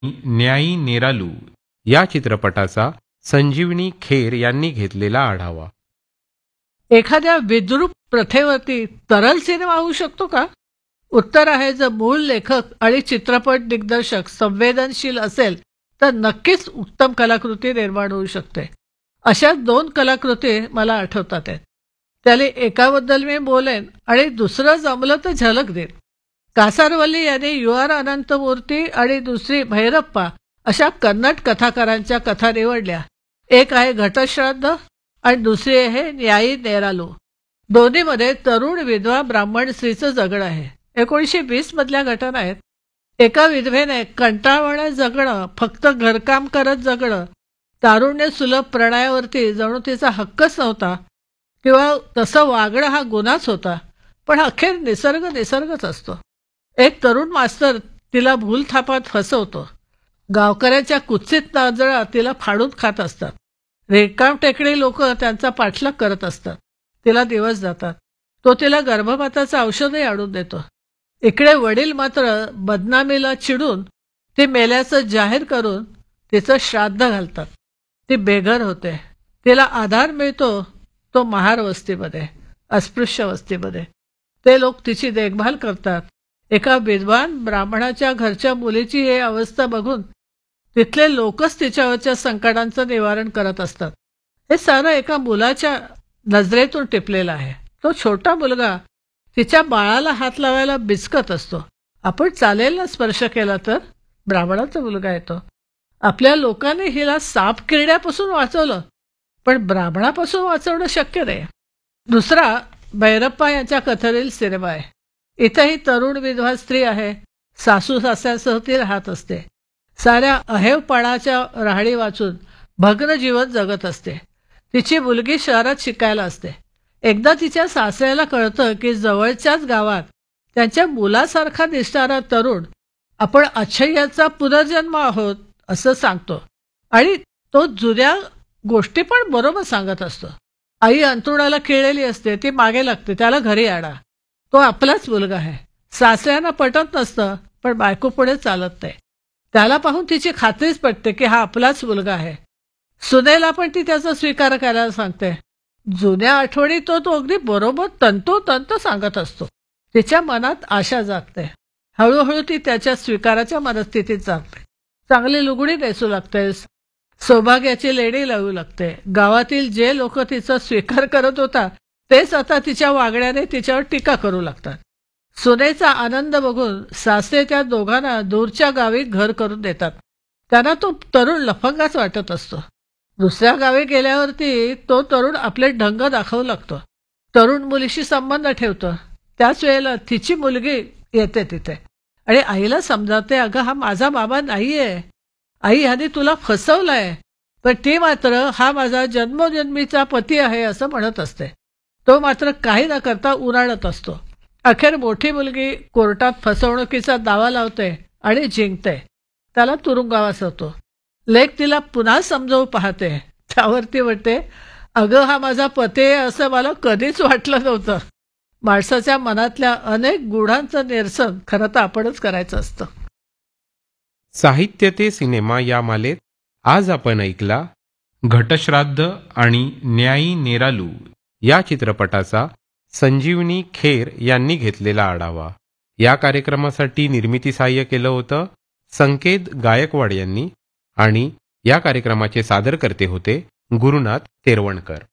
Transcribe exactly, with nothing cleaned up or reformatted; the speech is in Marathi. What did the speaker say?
न्यायी नेरालू या चित्रपटाचा संजीवनी खेर यांनी घेतलेला आढावा. एखाद्या विद्रूप प्रथेवरती तरल सिनेमा होऊ शकतो का? उत्तर आहे, जर मूळ लेखक आणि चित्रपट दिग्दर्शक संवेदनशील असेल तर नक्कीच उत्तम कलाकृती निर्माण होऊ शकते. अशा दोन कलाकृती मला आठवतात आहेत. त्याला एकाबद्दल मी बोलेन आणि दुसरं जमलं तर झलक देईन. कासारवल्ली यांनी यू आर अनंतमूर्ती आणि दुसरी भैरप्पा अशा कन्नड कथाकारांच्या कथा निवडल्या. एक आहे घटश्राद्ध आणि दुसरी आहे न्यायी नेरालू. दोन्हीमध्ये तरुण विधवा ब्राह्मण स्त्रीचं जगणं आहे. एकोणीसशे वीस मधल्या घटना आहेत. एका विधवेने कंटाळवाणं जगणं, फक्त घरकाम करत जगणं, तारुण्य सुलभ प्रणयावरती जणू तिचा हक्कच नव्हता किंवा तसं वागणं हा गुन्हाच होता. पण अखेर निसर्ग निसर्गच असतो. एक तरुण मास्तर तिला भूलथापात फसवतो. गावकऱ्यांच्या कुत्सित नाजळा तिला फाडून खात असतात. रेडकाम टेकडी लोक त्यांचा पाठलाग करत असतात. तिला दिवस जातात. तो तिला गर्भपाताचं औषधही आणून देतो. इकडे वडील मात्र बदनामीला चिडून ती मेल्याचं जाहीर करून तिचं श्राद्ध घालतात. ती बेघर होते. तिला आधार मिळतो तो महार वस्तीमध्ये, अस्पृश्य वस्तीमध्ये. ते लोक तिची देखभाल करतात. एका विद्वान ब्राह्मणाच्या घरच्या मुलीची ही अवस्था बघून तिथले लोकच तिच्यावरच्या संकटांचं निवारण करत असतात. हे सारं एका मुलाच्या नजरेतून टिपलेलं आहे. तो छोटा मुलगा तिच्या बाळाला हात लावायला बिचकत असतो. आपण चालेल स्पर्श केला तर ब्राह्मणाचा मुलगा येतो. आपल्या लोकांनी हिला साप किरड्यापासून वाचवलं, पण ब्राह्मणापासून वाचवणं शक्य नाही. दुसरा भैरप्पा यांच्या कथेतील सिनेमा आहे. इथेही तरुण विधवा स्त्री आहे. सासू सासऱ्यांसह ती राहत असते. साऱ्या अहेवपणाच्या राहणी वाचून भग्न जीवन जगत असते. तिची मुलगी शहरात शिकायला असते. एकदा तिच्या सासऱ्याला कळतं की जवळच्याच गावात त्यांच्या मुलासारखा दिसणारा तरुण आपण अक्षय्याचा पुनर्जन्म आहोत असं सांगतो. आणि तो जुन्या गोष्टी पण बरोबर सांगत असतो. आई अंथरुणाला खिळलेली असते. ती मागे लागते, त्याला घरी आणा. तो आपलाच मुलगा आहे. सासऱ्यांना पटत नसतं, पण बायको पुढे चालत नाही. त्याला पाहून तिची खात्रीच पटते की हा आपलाच मुलगा आहे. सुनेला पण ती त्याचा स्वीकार करायला सांगते. जुन्या आठवणी तो तो अगदी बरोबर तंतोतंत सांगत असतो. तिच्या मनात आशा जागते. हळूहळू ती त्याच्या स्वीकाराच्या मनस्थितीत जागते. चांगली लुगडी नेसू लागते. सौभाग्याची लेणी लावू लागते. गावातील जे लोक तिचा स्वीकार करत होता तेच आता तिच्या वागण्याने तिच्यावर टीका करू लागतात. सुनेचा आनंद बघून सासरे त्या दोघांना दूरच्या गावी घर करून देतात. त्यांना तो तरुण लफंगाच वाटत असतो. दुसऱ्या गावी गेल्यावरती तो तरुण आपले ढंग दाखवू लागतो. तरुण मुलीशी संबंध ठेवतो. त्याच वेळेला तिची मुलगी येते तिथे आणि आईला समजावते, अगं हा माझा बाबा नाहीये, आई ह्याने तुला फसवलंय. पण ती मात्र हा माझा जन्मोजन्मीचा पती आहे असं म्हणत असते. तो मात्र काही न करता उराळत असतो. अखेर मोठी मुलगी कोर्टात फसवणुकीचा दावा लावते आणि जिंकते. त्याला तुरुंगवास होतो. लेक तिला पुन्हा समजावू पाहते. त्यावरती म्हणते, अगं हा माझा पती आहे असं मला कधीच वाटलं नव्हतं. माणसाच्या मनातल्या अनेक गुणांचं निरसन खरं तर आपणच करायचं असतं. साहित्य ते सिनेमा या मालेत आज आपण ऐकला घटश्राद्ध आणि न्यायी नेरालू या चित्रपटाचा संजीवनी खेर यांनी घेतलेला आढावा. या कार्यक्रमासाठी निर्मिती सहाय्य केलं होतं संकेत गायकवाड यांनी आणि या कार्यक्रमाचे सादरकर्ते होते गुरुनाथ तेरवणकर.